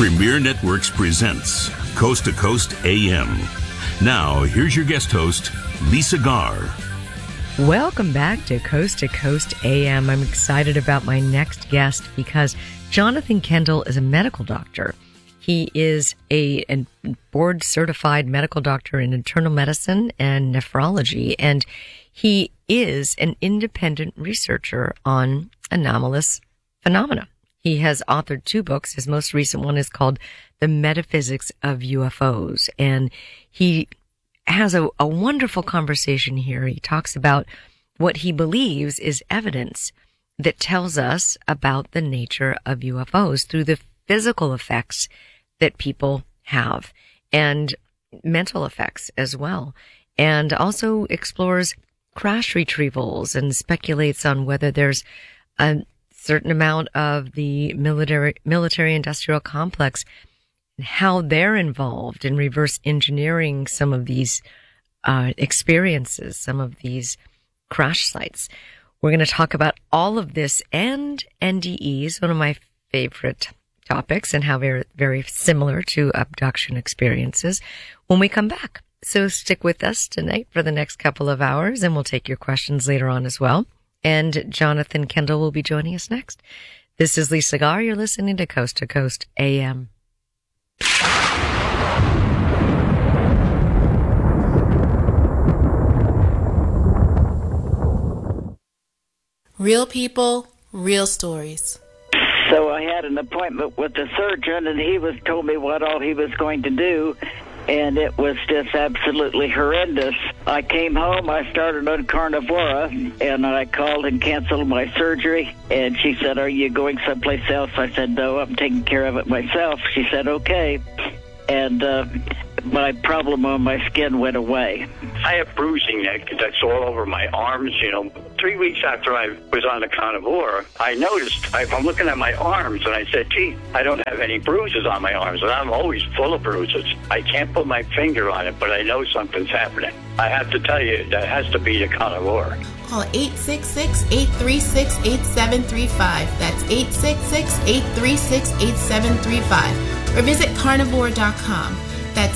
Premier Networks presents Coast to Coast AM. Now, here's your guest host, Lisa Garr. Welcome back to Coast AM. I'm excited about my next guest because Jonathan Kendall is a medical doctor. He is a board-certified medical doctor in internal medicine and nephrology, and he is an independent researcher on anomalous phenomena. He has authored 2 books. His most recent one is called The Metaphysics of UFOs, and he has a wonderful conversation here. He talks about what he believes is evidence that tells us about the nature of UFOs through the physical effects that people have and mental effects as well, and also explores crash retrievals and speculates on whether there's a certain amount of the military industrial complex and how they're involved in reverse engineering some of these experiences, some of these crash sites. We're going to talk about all of this and NDEs, one of my favorite topics and how very, very similar to abduction experiences when we come back. So stick with us tonight for the next couple of hours, and we'll take your questions later on as well. And Jonathan Kendall will be joining us next. This is Lisa Garr. You're listening to Coast AM. Real people, real stories. So I had an appointment with the surgeon, and he told me what all he was going to do, and it was just absolutely horrendous. I came home, I started on Carnivora, and I called and canceled my surgery, and she said, "Are you going someplace else?" I said, "No, I'm taking care of it myself." She said, "Okay," and my problem on my skin went away. I have bruising that's all over my arms. 3 weeks after I was on the Carnivora, I noticed, I'm looking at my arms, and I said, gee, I don't have any bruises on my arms, and I'm always full of bruises. I can't put my finger on it, but I know something's happening. I have to tell you, that has to be the Carnivora. Call 866-836-8735. That's 866-836-8735. Or visit carnivora.com. That's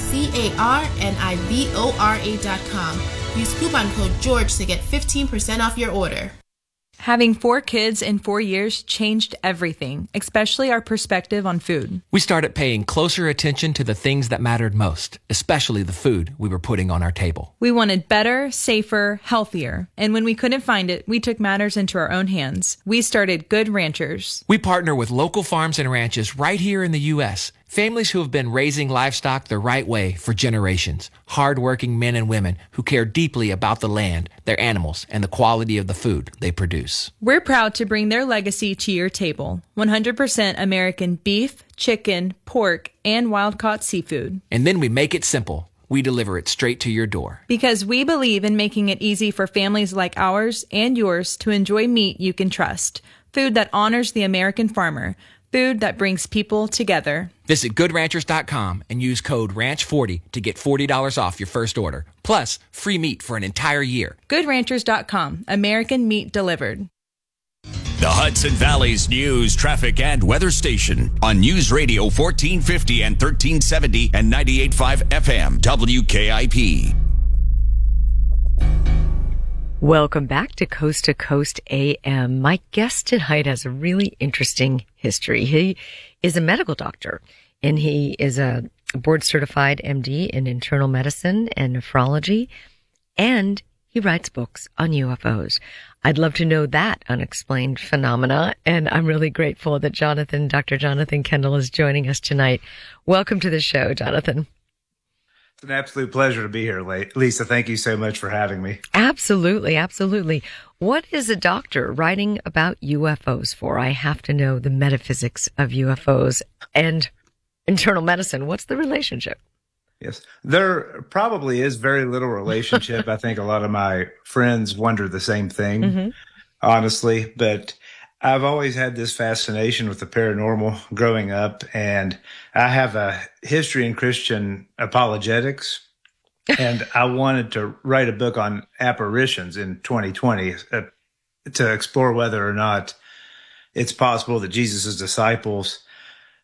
carnivora.com. Use coupon code GEORGE to get 15% off your order. Having 4 kids in 4 years changed everything, especially our perspective on food. We started paying closer attention to the things that mattered most, especially the food we were putting on our table. We wanted better, safer, healthier. And when we couldn't find it, we took matters into our own hands. We started Good Ranchers. We partner with local farms and ranches right here in the U.S., families who have been raising livestock the right way for generations. Hard-working men and women who care deeply about the land, their animals, and the quality of the food they produce. We're proud to bring their legacy to your table. 100% American beef, chicken, pork, and wild-caught seafood. And then we make it simple. We deliver it straight to your door. Because we believe in making it easy for families like ours and yours to enjoy meat you can trust. Food that honors the American farmer. Food that brings people together. Visit GoodRanchers.com and use code RANCH40 to get $40 off your first order. Plus, free meat for an entire year. GoodRanchers.com. American meat delivered. The Hudson Valley's news, traffic, and weather station on News Radio 1450 and 1370 and 98.5 FM WKIP. Welcome back to Coast AM. My guest tonight has a really interesting history. He is a medical doctor, and he is a board-certified MD in internal medicine and nephrology, and he writes books on UFOs. I'd love to know that unexplained phenomena, and I'm really grateful that Dr. Jonathan Kendall is joining us tonight. Welcome to the show, Jonathan. It's an absolute pleasure to be here, Lisa. Thank you so much for having me. Absolutely, absolutely. What is a doctor writing about UFOs for? I have to know the metaphysics of UFOs and internal medicine. What's the relationship? Yes, there probably is very little relationship. I think a lot of my friends wonder the same thing, honestly. But I've always had this fascination with the paranormal growing up, and I have a history in Christian apologetics, and I wanted to write a book on apparitions in 2020 to explore whether or not it's possible that Jesus' disciples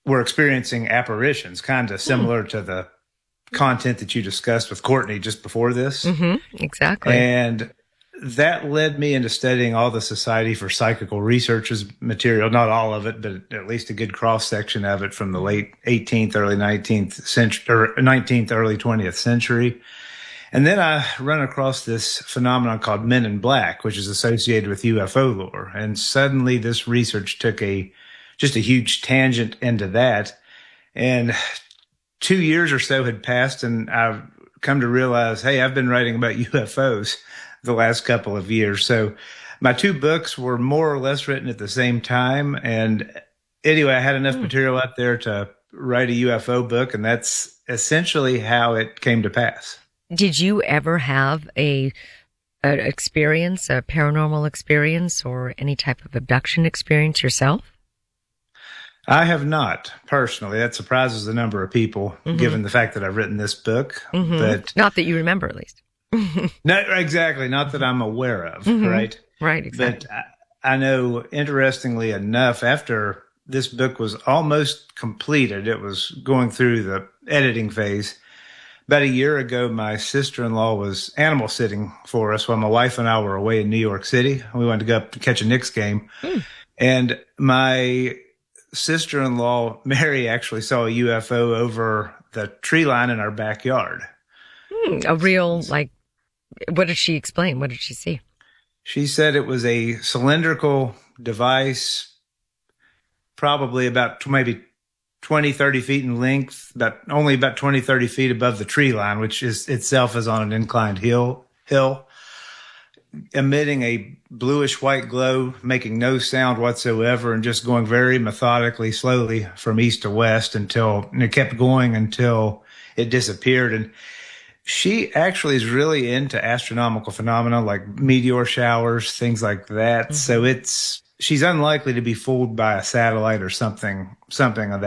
were experiencing apparitions, kind of similar to the content that you discussed with Courtney just before this. Exactly. And that led me into studying all the Society for Psychical Research's material, not all of it, but at least a good cross-section of it from the late 18th, early 19th century, or 19th, early 20th century. And then I run across this phenomenon called Men in Black, which is associated with UFO lore. And suddenly this research took just a huge tangent into that. And 2 years or so had passed, and I've come to realize, hey, I've been writing about UFOs the last couple of years. So my two books were more or less written at the same time. And anyway, I had enough material out there to write a UFO book, and that's essentially how it came to pass. Did you ever have an experience, a paranormal experience, or any type of abduction experience yourself? I have not, personally. That surprises a number of people, given the fact that I've written this book. But not that you remember, at least. No, exactly. Not that I'm aware of, right? Right, exactly. But I know, interestingly enough, after this book was almost completed, it was going through the editing phase. About a year ago, my sister-in-law was animal sitting for us while my wife and I were away in New York City. We wanted to go up to catch a Knicks game. And my sister-in-law, Mary, actually saw a UFO over the tree line in our backyard. A real, what did she explain? What did she see? She said it was a cylindrical device, probably about maybe 20, 30 feet in length, only about 20, 30 feet above the tree line, which itself is on an inclined hill, emitting a bluish white glow, making no sound whatsoever, and just going very methodically, slowly from east to west and it kept going until it disappeared. And she actually is really into astronomical phenomena like meteor showers, things like that. So she's unlikely to be fooled by a satellite or something of